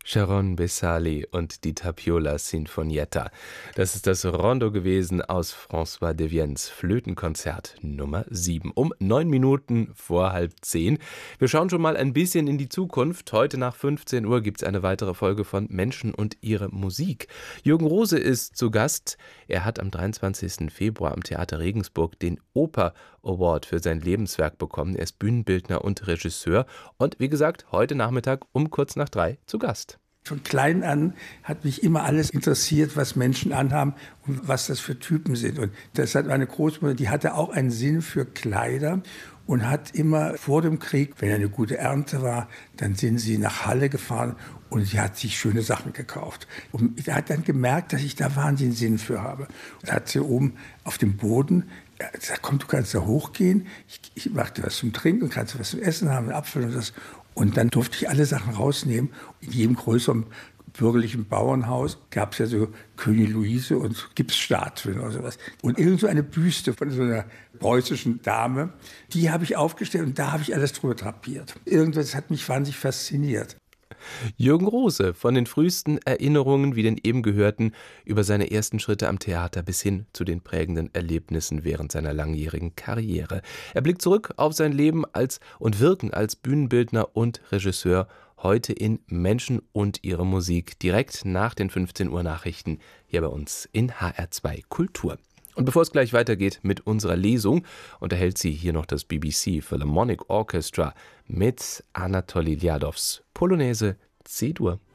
Sharon Bessali und die Tapiola Sinfonietta. Das ist das Rondo gewesen aus François Deviens Flötenkonzert Nummer 7 um 9 Minuten vor 9:30. Wir schauen schon mal ein bisschen in die Zukunft. Heute nach 15 Uhr gibt es eine weitere Folge von Menschen und ihre Musik. Jürgen Rose ist zu Gast. Er hat am 23. Februar am Theater Regensburg den Oper Award für sein Lebenswerk bekommen. Er ist Bühnenbildner und Regisseur und wie gesagt, heute Nachmittag um kurz nach 3 zu Gast. Von klein an hat mich immer alles interessiert, was Menschen anhaben und was das für Typen sind. Und das hat meine Großmutter, die hatte auch einen Sinn für Kleider und hat immer vor dem Krieg, wenn eine gute Ernte war, dann sind sie nach Halle gefahren und sie hat sich schöne Sachen gekauft. Und sie hat dann gemerkt, dass ich da wahnsinnig Sinn für habe. Und hat sie oben auf dem Boden gesagt, komm, du kannst da hochgehen, ich mache dir was zum Trinken, kannst du was zum Essen haben, einen Apfel und das. Und dann durfte ich alle Sachen rausnehmen. In jedem größeren bürgerlichen Bauernhaus gab es ja so König Luise und Gipsstatuen oder sowas. Und irgend so eine Büste von so einer preußischen Dame, die habe ich aufgestellt und da habe ich alles drüber drapiert. Irgendwas hat mich wahnsinnig fasziniert. Jürgen Rose, von den frühesten Erinnerungen, wie den eben gehörten, über seine ersten Schritte am Theater bis hin zu den prägenden Erlebnissen während seiner langjährigen Karriere. Er blickt zurück auf sein Leben und Wirken als Bühnenbildner und Regisseur, heute in Menschen und ihre Musik, direkt nach den 15 Uhr Nachrichten hier bei uns in HR2 Kultur. Und bevor es gleich weitergeht mit unserer Lesung, unterhält sie hier noch das BBC Philharmonic Orchestra mit Anatoli Ljadows Polonaise C-Dur.